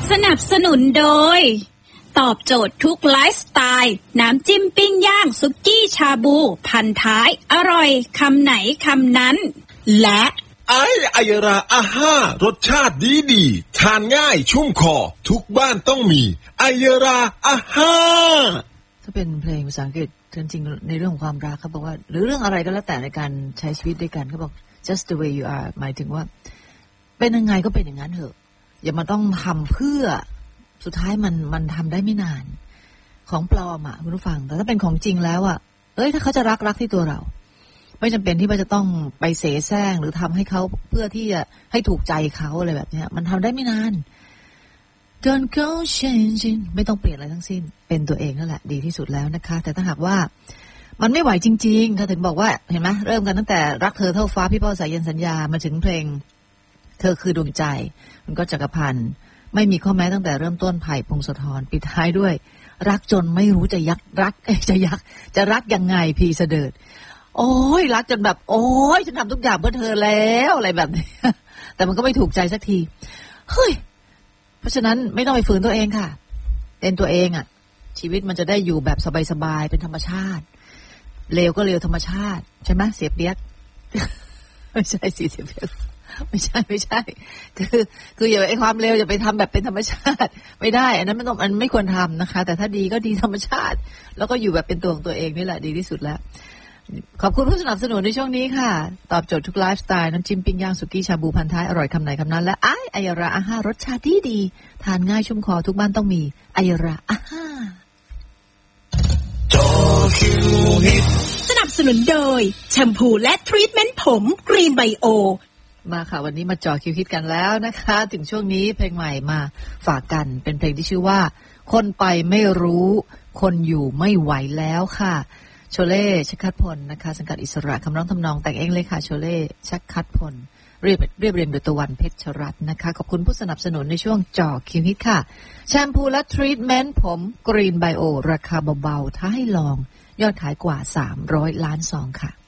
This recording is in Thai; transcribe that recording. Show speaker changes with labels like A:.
A: สนับสนุนโดยตอบโจทย์ทุกไลฟ์สไตล์น้ำจิ้มปิ้งย่างสุกี้ชาบูพันท้ายอร่อยคำไหนคำนั้นและ
B: ไอยราอาห้ารสชาติดีทานง่ายชุ่มคอทุกบ้านต้องมีไอยราอาห้า
C: ถ้าเป็นเพลงภาษาอังกฤษจริงๆในเรื่องของความรักเขาบอกว่าหรือเรื่องอะไรก็แล้วแต่ในการใช้ชีวิตด้วยกันเขาบอก just the way you are หมายถึงว่าเป็นยังไงก็เป็นอย่างนั้นเถอะอย่ามาต้องทำเพื่อสุดท้ายมันทำได้ไม่นานของปลอมอ่ะคุณผู้ฟังแต่ถ้าเป็นของจริงแล้วอ่ะถ้าเขาจะรักที่ตัวเราไม่จำเป็นที่ว่าจะต้องไปเสแสร้งหรือทำให้เขาเพื่อที่จะให้ถูกใจเขาอะไรแบบนี้มันทำได้ไม่นานDon't go changing ไม่ต้องเปลี่ยนอะไรทั้งสิ้นเป็นตัวเองนั่นแหละดีที่สุดแล้วนะคะแต่ถ้าหากว่ามันไม่ไหวจริงๆถ้าถึงบอกว่าเห็นไหมเริ่มกันตั้งแต่รักเธอเท่าฟ้าพี่พ่อสายเย็นสัญญามาถึงเพลงเธอคือดวงใจมันก็จักรพันธ์ไม่มีข้อแม้ตั้งแต่เริ่มต้นไผ่พงศธรปิดท้ายด้วยรักจนไม่รู้จะจะรักยังไงพีเสดิร์ดโอ้ยรักจนแบบโอ้ยฉันทำทุกอย่างเพื่อเธอแล้วอะไรแบบนี้แต่มันก็ไม่ถูกใจสักทีเฮ้ยเพราะฉะนั้นไม่ต้องไปฝืนตัวเองค่ะเป็นตัวเองอ่ะชีวิตมันจะได้อยู่แบบสบายๆเป็นธรรมชาติเลวก็เลวธรรมชาติใช่ไหมเสียเปียก ไม่ใช่สิเสียเปียกไม่ใช่คืออย่าไอ้ความเลวอย่าไปทำแบบเป็นธรรมชาติไม่ได้อันนั้นมันไม่ควรทำนะคะแต่ถ้าดีก็ดีธรรมชาติแล้วก็อยู่แบบเป็นตัวของตัวเองนี่แหละดีที่สุดแล้วขอบคุณผู้สนับสนุนในช่วงนี้ค่ะตอบโจทย์ทุกไลฟ์สไตล์น้ำจิ้มปิ้งย่างสุกี้ชาบูพันท้ายอร่อยคำไหนคำนั้นและไอยราอาห้ารสชาติดีทานง่ายชุ่มคอทุกบ้านต้องมีไอยราอาห้า
D: จอคิวฮิต
A: สนับสนุนโดยแชมพูและทรีทเมนต์ผมกรีนไบโอ
C: มาค่ะวันนี้มาจ่อคิวฮิตกันแล้วนะคะถึงช่วงนี้เพลงใหม่มาฝากกันเป็นเพลงที่ชื่อว่าคนไปไม่รู้คนอยู่ไม่ไหวแล้วค่ะโชเล่ชักคัดพลนะคะสังกัดอิสระคำร้องทำนองแต่งเองเลยค่ะโชเล่ชักคัดพลเรียบเรียงโดยตะวันเพชรรัตน์นะคะขอบคุณผู้สนับสนุนในช่วงจ่อคิวฮิตค่ะแชมพูและทรีทเมนต์ผมกรีนไบโอราคาเบาๆถ้าให้ลองยอดขายกว่า300 ล้านซองค่ะ